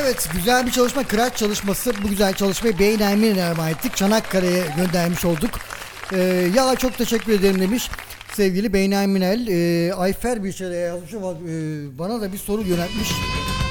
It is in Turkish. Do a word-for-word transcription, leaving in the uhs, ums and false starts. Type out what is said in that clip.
Evet, güzel bir çalışma, kıraç çalışması. Bu güzel çalışmayı Beynelmi'ne armağan ettik. Çanakkale'ye göndermiş olduk. Ee, ya çok teşekkür ederim demiş sevgili Beynelminel. Ee, Ayfer bir şey yazmış ama e, bana da bir soru yöneltmiş.